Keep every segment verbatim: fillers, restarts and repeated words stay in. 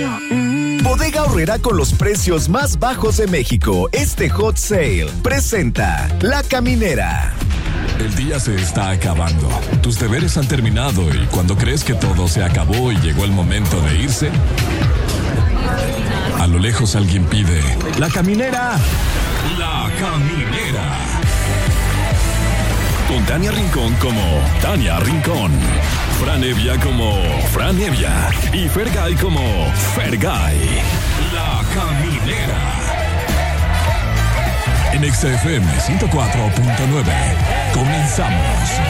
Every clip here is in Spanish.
Bodega Aurrerá, con los precios más bajos de México. Este Hot Sale presenta La Caminera. El día se está acabando. Tus deberes han terminado y cuando crees que todo se acabó y llegó el momento de irse, a lo lejos alguien pide: ¡La Caminera! ¡La Caminera! Con Tania Rincón como Tania Rincón, Fran Evia como Fran Evia y Fergay como Fergay. La Caminera. En X F M ciento cuatro punto nueve. Comenzamos.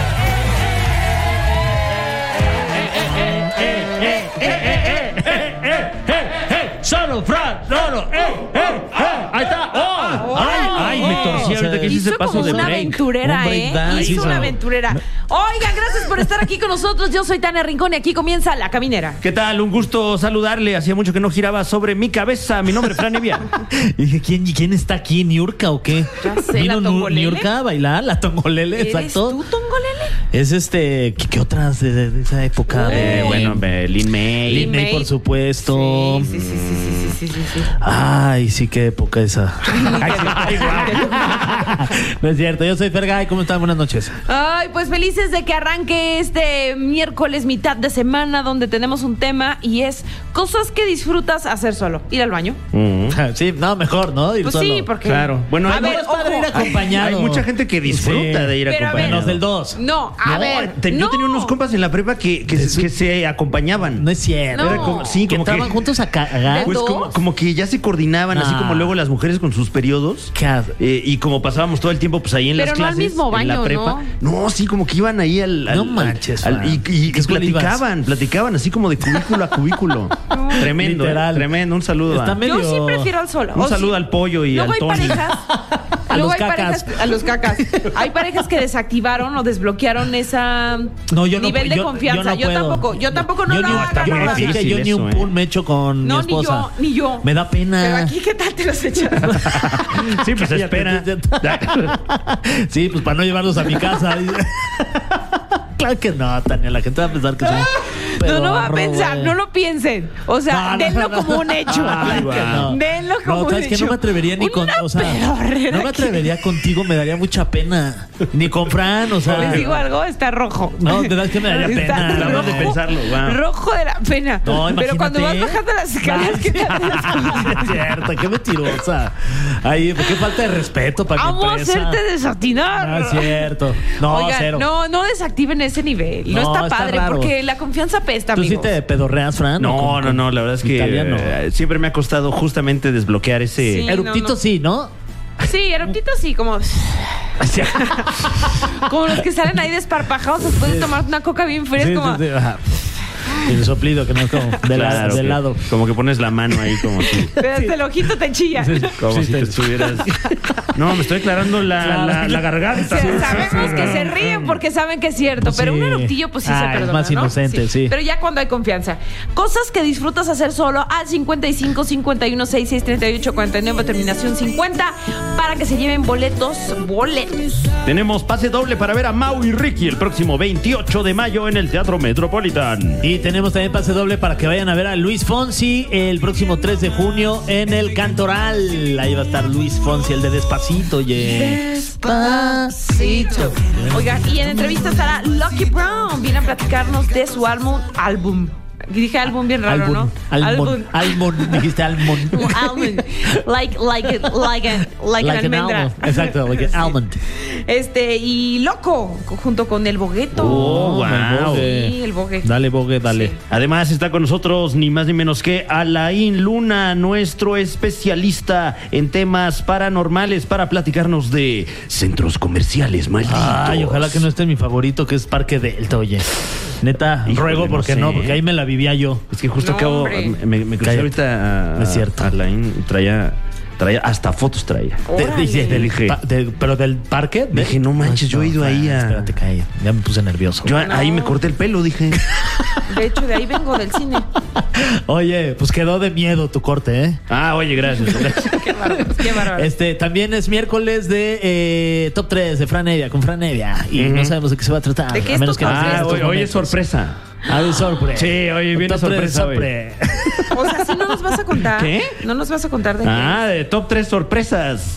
Solo Fran, solo, eh, eh, eh. Ahí está. Oh, ay, ay, me torcí ahorita que hice ese paso de una break. aventurera, Un break ¿eh? dance. Hizo una aventurera. Oigan, gracias por estar aquí con nosotros. Yo soy Tania Rincón y aquí comienza La Caminera. ¿Qué tal? Un gusto saludarle. Hacía mucho que no giraba sobre mi cabeza. Mi nombre es Fran Evia. Y dije, ¿quién, ¿quién está aquí? ¿Niurka o qué? Ya sé, ¿Vino ¿la Tongolele? Niurka a bailar? ¿La Tongolele? ¿Eres Exacto. tú, Tongolele? Es este... ¿Qué, qué otras de, de- de esa época? Uy. Eh, bueno, eh, Lin May. Lin May, por supuesto. Sí, sí, sí, sí, sí, sí, sí, sí. Ay, sí, qué época esa. Ay, sí, ay, guau. No es cierto. Yo soy Fergay. ¿Cómo están? Buenas noches. Ay, pues felices de que arranque este miércoles, mitad de semana, donde tenemos un tema y es cosas que disfrutas hacer solo. Ir al baño. Mm. Sí, no, mejor, ¿no? Ir Pues solo. sí, porque... Claro. Bueno, A hay, ver, no, es padre ojo. ir acompañado. hay mucha gente que disfruta Sí. de ir Pero a ver, acompañado. Menos del dos. No, a No, ver. te- no. Yo tenía unos compas en la prepa que, que, se, que se acompañaban. No es cierto. No. Era como, sí, Que como entraban que, juntos a cagar. pues ¿Dos? como, como que ya se coordinaban, así Ah. como luego las mujeres con sus periodos. ¿Qué hace? Eh, y como pasábamos todo el tiempo pues ahí en Pero las no al clases, mismo en la baño, prepa. No, sí, como que iban ahí al... al- No al- manches, al- Fran. y, y- ¿Qué y escuela ibas? platicaban, platicaban así como de cubículo a cubículo. Tremendo, Literal. eh, tremendo. Un saludo Está a... medio- Yo sí prefiero al solo. Un O saludo sí. al pollo y Luego al hay Tony. parejas. A luego los hay cacas. parejas. A los cacas. Hay parejas que desactivaron o desbloquearon esa No, yo no nivel pu- de yo- confianza. yo Yo, no puedo. tampoco. Yo tampoco no yo lo ni, hagan. yo, no lo así hagan. que yo ni eso, un ¿eh? pool me echo con No, mi ni esposa. yo, ni yo. Me da pena. Pero aquí, ¿qué tal te los echas? Sí, pues Cállate, espera. Sí, pues para no llevarlos a mi casa. Claro que no, Tania. La gente va a pensar que soy No, no va a pedorro, pensar, güey. no lo piensen. O sea, No, no, denlo no. como un hecho. Ay, güey, no. Denlo como No, un ¿sabes hecho. qué? No me atrevería ni con... Una O sea, pedorrera no me que- atrevería contigo, me daría mucha pena. Ni con Fran, o sea... Les digo algo, está rojo. No, de verdad es que me daría Está pena. Acabas rojo, de pensarlo, wow. rojo de la pena. No, Pero cuando vas imagínate. bajando las escaleras, ¿qué tal? Ah, es cierto, qué mentirosa. Ay, qué falta de respeto para mi Vamos a empresa. hacerte desatinar. No, es cierto. No, Oigan, cero. no, no desactiven ese nivel. No, No, está está padre raro. porque la confianza pesta, ¿Tú sí amigos. te pedorreas, Fran? ¿O No, con- no, no, la verdad es que italiano? eh, siempre me ha costado justamente desbloquear ese... Sí. Eructito no, no. sí, ¿no? Sí, eruptito sí, como, como los que salen ahí desparpajados después de tomar una coca bien fría. Sí, es como, sí, sí, ajá. Y el soplido, que no es como de, la- Claro, de que- lado. Como que pones la mano ahí como si... pero hasta el ojito te chilla. Como Sí, si te- te estuvieras... No, me estoy aclarando la, Claro. la, la garganta. O sea, sabemos que se ríen porque saben que es cierto, pero Sí. un eructillo pues sí Ah, se es perdona, más ¿no? inocente, sí. Pero ya cuando hay confianza. Cosas que disfrutas hacer solo al cincuenta y cinco, cincuenta y uno, sesenta y seis, treinta y ocho, cuarenta y nueve, terminación cincuenta, para que se lleven boletos, boletos. Tenemos pase doble para ver a Mau y Ricky el próximo veintiocho de mayo en el Teatro Metropolitan. Y tenemos también pase doble para que vayan a ver a Luis Fonsi el próximo tres de junio en el Cantoral. Ahí va a estar Luis Fonsi, el de Despacito, oye. Despacito. Oigan, y en entrevista estará Lucky Brown. Viene a platicarnos de su álbum, álbum. Dije álbum bien raro, Almond, ¿no? Almond, Almond, dijiste Almond. Almond. Like, like, it- like, a, like, an Like an almendra. almond. Exacto, like an almond. Este, y Loco, junto con el Bogueto. Oh, el wow. Bogue. Sí, el Bogue. Dale, Bogue, dale. Sí. Además está con nosotros ni más ni menos que Alain Luna, nuestro especialista en temas paranormales, para platicarnos de centros comerciales malditos. Ay, ojalá que no esté mi favorito, que es Parque Delta, oye. Neta, Híjole, ruego no porque sé. no, porque ahí me la vivía yo. Es que justo No, acabo, hombre. me, me crucé Cállate. ahorita a, No es cierto. a Alain y traía, traía, hasta fotos traía. Te- Órale. dice, del Dije- pa- de- pero del parque. de- Dije, no manches, yo he ido ahí a- Espérate, cae. Ya me puse nervioso. Yo No. ahí me corté el pelo, dije. De hecho, de ahí vengo del cine. Oye, pues quedó de miedo tu corte, ¿eh? Ah, oye, gracias. gracias. Qué bárbaro, qué bárbaro. Este, también es miércoles de eh, Top tres de Fran Evia, con Fran Evia. Y Ujú. no sabemos de qué se va a tratar. ¿De qué a es menos tu que top nos digas Ah, tres? estos hoy, hoy es momentos. sorpresa. A ver, sorpresa. Sí, oye, viene Top tres, sorpresa hoy. sorpresa. O sea, ¿sí no nos vas a contar? ¿Qué? ¿No nos vas a contar de Ah, de top tres sorpresas.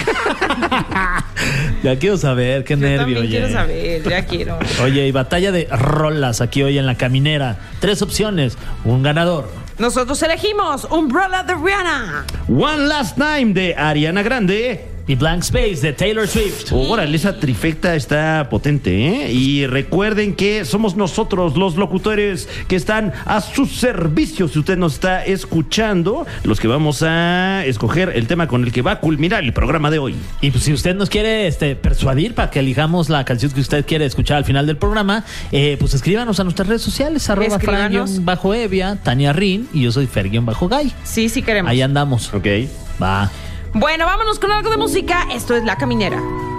Ya quiero saber, qué qué? Yo nervio, también oye. quiero saber, ya quiero. Oye, y batalla de rolas aquí hoy en La Caminera. Tres opciones, un ganador. Nosotros elegimos Umbrella de Rihanna. One Last Time de Ariana Grande. Y Blank Space de Taylor Swift. Órale, esa trifecta está potente, ¿eh? Y recuerden que somos nosotros, los locutores, que están a su servicio. Si usted nos está escuchando, los que vamos a escoger el tema con el que va a culminar el programa de hoy. Y pues si usted nos quiere este, persuadir para que elijamos la canción que usted quiere escuchar al final del programa, eh, pues escríbanos a nuestras redes sociales, arroba Escríbanos. Fran-Evia, Tania Rin, y yo soy Fer-Gay. Sí, sí queremos. Ahí andamos. Ok. Va. Bueno, vámonos con algo de música. Esto es La Caminera.